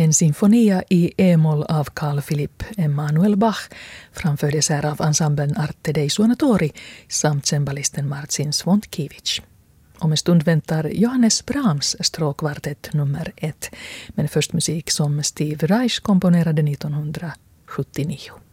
En sinfonia i E-moll av Carl Philipp Emanuel Bach framfördes här av ensemblen Arte dei Suonatori samt cembalisten Marcin Svontkiewicz. Om en stund väntar Johannes Brahms stråkkvartett nummer 1, men först musik som Steve Reich komponerade 1979.